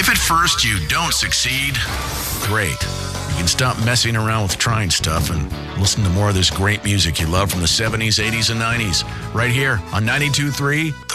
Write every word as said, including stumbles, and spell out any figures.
If at first you don't succeed, great. You can stop messing around with trying stuff and listen to more of this great music you love from the seventies, eighties, and nineties right here on ninety-two point three The